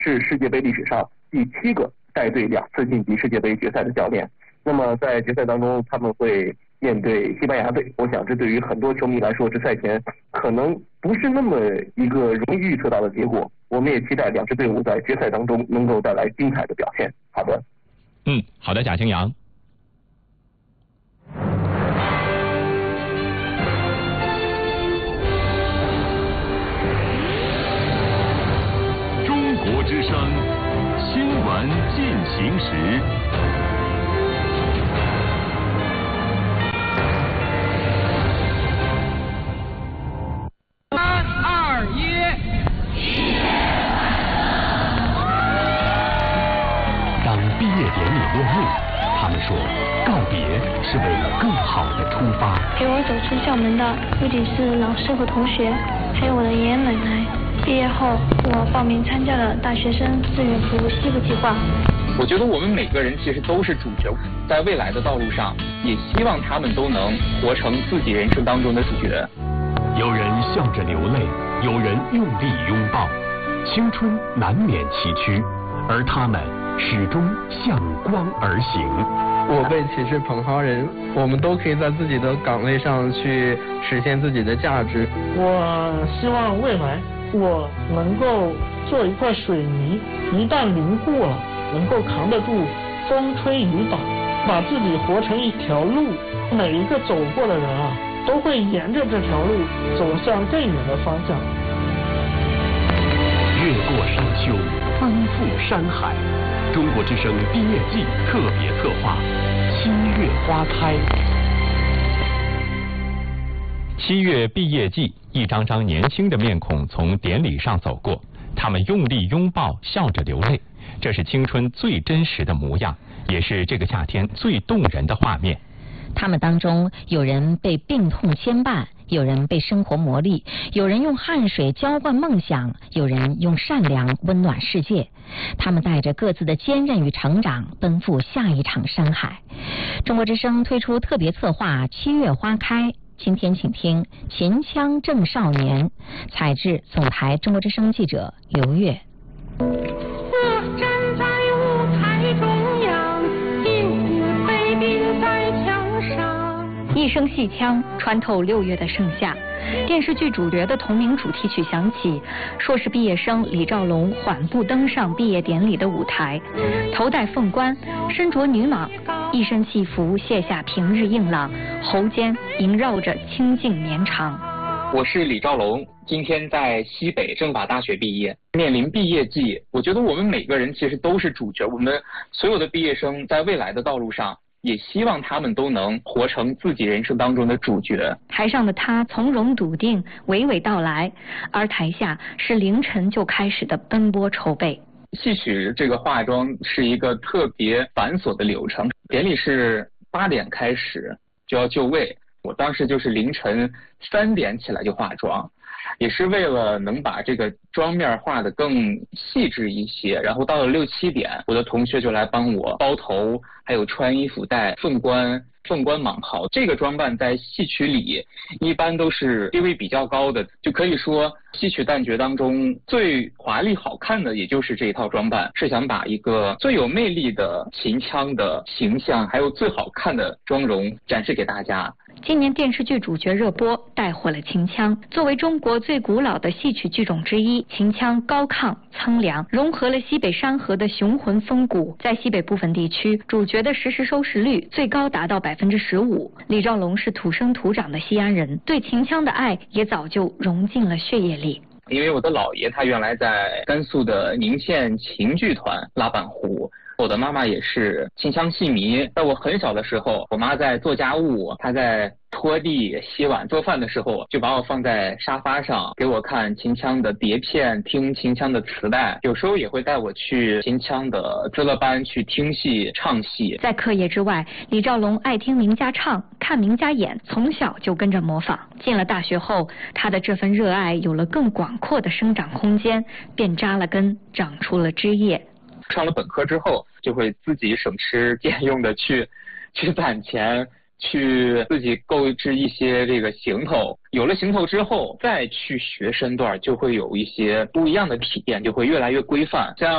是世界杯历史上第7个带队2次晋级世界杯决赛的教练。那么在决赛当中，他们会面对西班牙队，我想这对于很多球迷来说，这赛前可能不是那么一个容易预测到的结果。我们也期待2支队伍在决赛当中能够带来精彩的表现。好的， 好的，贾青阳。 中国之声新闻进行时。 当毕业典礼落幕，他们说告别是为了更好的出发。 陪我走出校门的不仅是老师和同学，还有我的爷爷奶奶。毕业后，我报名参加了大学生志愿服务7个计划。 我觉得我们每个人其实都是主角，在未来的道路上，也希望他们都能活成自己人生当中的主角。 有人笑着流泪，有人用力拥抱，青春难免崎岖，而他们始终向光而行。 我辈岂是蓬蒿人，我们都可以在自己的岗位上去实现自己的价值。 我希望未来我能够做一块水泥，一旦凝固了，能够扛得住风吹雨打，把自己活成一条路。每一个走过的人啊，都会沿着这条路走向更远的方向。 越过山丘，奔赴山海。中国之声毕业季特别策划，7月花开。 7月毕业季，一张张年轻的面孔从典礼上走过，他们用力拥抱，笑着流泪，这是青春最真实的模样，也是这个夏天最动人的画面。 他们当中有人被病痛牵绊，有人被生活磨砺，有人用汗水浇灌梦想，有人用善良温暖世界。他们带着各自的坚韧与成长，奔赴下一场山海。中国之声推出特别策划7月花开，今天请听秦腔正少年，采自总台中国之声记者刘月。 我站在舞台中央，金子飞并在墙上。 一声戏腔穿透6月的盛夏，电视剧主角的同名主题曲响起，硕士毕业生李兆龙缓步登上毕业典礼的舞台，头戴凤冠，身着女蟒，一身戏服卸下平日硬朗，喉间萦绕着清静绵长。 我是李兆龙，今天在西北政法大学毕业，面临毕业季，我觉得我们每个人其实都是主角，我们所有的毕业生在未来的道路上，也希望他们都能活成自己人生当中的主角。 台上的他从容笃定，娓娓道来，而台下是凌晨就开始的奔波筹备。 戏曲这个化妆是一个特别繁琐的流程，典礼是8点开始就要就位，我当时就是凌晨3点起来就化妆，也是为了能把这个妆面画得更细致一些。然后到了6、7点，我的同学就来帮我包头，还有穿衣服戴凤冠蟒袍。这个装扮在戏曲里一般都是地位比较高的，就可以说戏曲旦角当中最华丽好看的也就是这一套装扮，是想把一个最有魅力的秦腔的形象，还有最好看的妆容展示给大家。 今年电视剧主角热播，带火了秦腔。作为中国最古老的戏曲剧种之一，秦腔高亢苍凉，融合了西北山河的雄浑风骨。在西北部分地区，主角的实时收视率最高达到15%。李兆龙是土生土长的西安人，对秦腔的爱也早就融进了血液里。 因为我的姥爷他原来在甘肃的宁县秦剧团拉板胡，我的妈妈也是秦腔戏迷。在我很小的时候，我妈在做家务，她在拖地、洗碗、做饭的时候，就把我放在沙发上，给我看秦腔的碟片，听秦腔的磁带。有时候也会带我去秦腔的资乐班去听戏、唱戏。 在课业之外，李兆龙爱听名家唱，看名家演，从小就跟着模仿。进了大学后，他的这份热爱有了更广阔的生长空间，便扎了根，长出了枝叶。 上了本科之后，就会自己省吃俭用的去攒钱，去自己购置一些这个行头。有了行头之后，再去学身段，就会有一些不一样的体验，就会越来越规范。像